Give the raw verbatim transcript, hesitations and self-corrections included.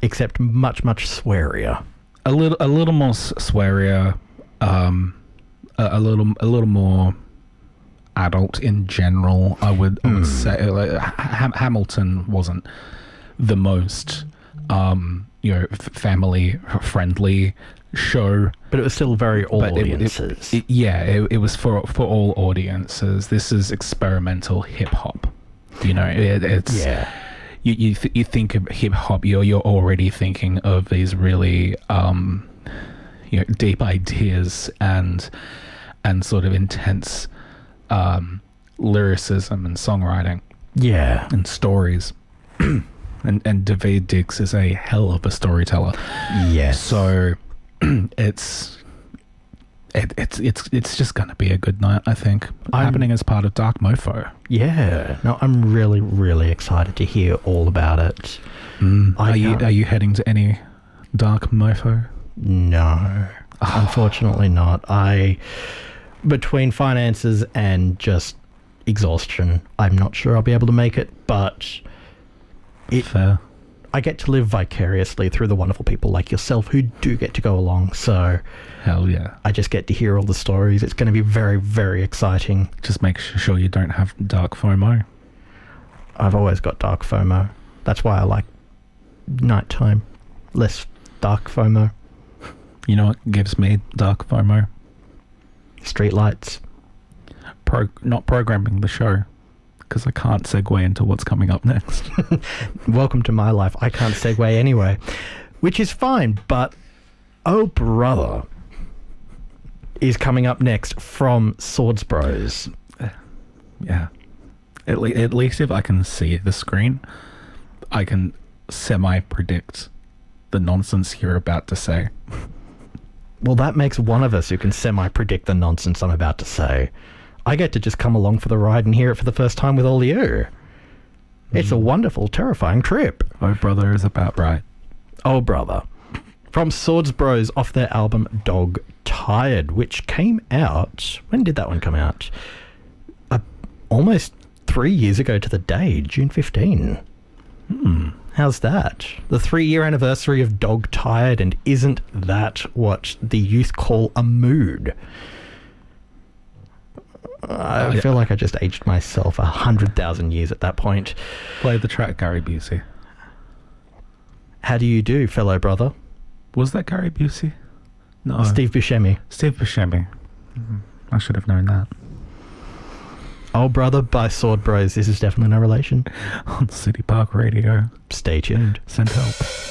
except much, much swearier. A little, a little more s- swearier, um, a, a little, a little more adult in general. I would, I would Mm. say like, Ham- Hamilton wasn't the most, um, you know, f- family friendly show, But it was still very all but it- it- audiences. it- yeah, it, it was for for all audiences. This is experimental hip hop. You know, it, it's yeah. you you, th- you think of hip hop, you're you're already thinking of these really um, you know, deep ideas and and sort of intense um, lyricism and songwriting Yeah. and stories. and and Daveed Diggs is a hell of a storyteller. Yes. So it's it, it's it's it's just going to be a good night, I think. I'm- Happening as part of Dark Mofo. Yeah. No, I'm really, really excited to hear all about it. Mm. I Are you can't- are you heading to any Dark Mofo? No. Unfortunately not. I, between finances and just exhaustion, I'm not sure I'll be able to make it, but it, Fair. I get to live vicariously through the wonderful people like yourself who do get to go along, so Hell yeah. I just get to hear all the stories. It's going to be very, very exciting. Just make sure you don't have Dark FOMO. I've always got dark FOMO. That's why I like nighttime. Less dark FOMO. You know what gives me Dark FOMO? Streetlights. Pro- not programming the show, because I can't segue into what's coming up next. Welcome to my life. I can't segue anyway. Which is fine, but Oh Brother is coming up next from Swords Bros. Yeah. At, le- at least if I can see the screen, I can semi-predict the nonsense you're about to say. Well, that makes one of us who can semi-predict the nonsense I'm about to say. I get to just come along for the ride and hear it for the first time with all you. It's a wonderful, terrifying trip. Oh Brother is about right. Oh Brother. From Swords Bros off their album Dog Tired, which came out... When did that one come out? Uh, almost three years ago to the day, June fifteenth. Hmm. How's that? The three-year anniversary of Dog Tired, and isn't that what the youth call a mood? I Oh, yeah. feel like I just aged myself a hundred thousand years at that point. Play the track, Gary Busey. How do you do, fellow brother? Was that Gary Busey? No. Steve Buscemi. Steve Buscemi. Mhm. I should have known that. Oh Brother by Sword Bros. This is definitely no relation. On City Park Radio. Stay tuned. Send help.